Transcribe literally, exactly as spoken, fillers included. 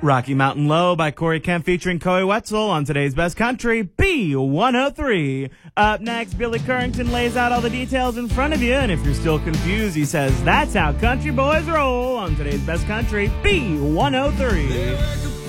Rocky Mountain Low by Corey Kemp featuring Coy Wetzel on today's Best Country, B one oh three. Up next, Billy Currington lays out all the details in front of you, and if you're still confused, he says, that's how country boys roll on today's Best Country, B one oh three.